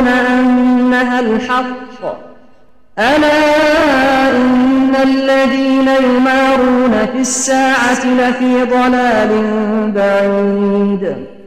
أنها الحق ألا إن الذين يمارون في الساعة لفي ضلال بعيد